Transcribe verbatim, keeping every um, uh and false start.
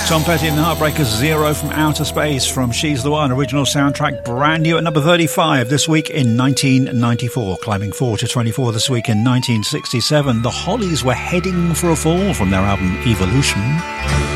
Tom Petty and the Heartbreakers, Zero from Outer Space from She's the One, original soundtrack, brand new at number thirty-five this week in nineteen ninety-four. Climbing four to twenty-four this week in nineteen sixty-seven, the Hollies were heading for a fall from their album Evolution.